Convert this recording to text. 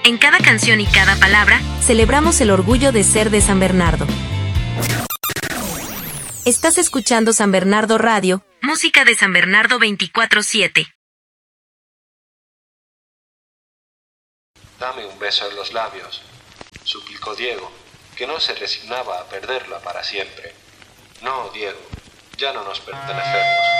En cada canción y cada palabra, celebramos el orgullo de ser de San Bernardo. Estás escuchando San Bernardo Radio, música de San Bernardo 24/7. Dame un beso en los labios, suplicó Diego, que no se resignaba a perderla para siempre. No, Diego, ya no nos pertenecemos.